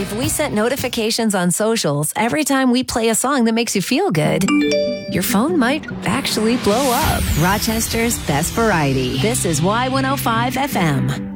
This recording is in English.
If we set notifications on socials every time we play a song that makes you feel good, your phone might actually blow up. Rochester's best variety. This is Y105 FM.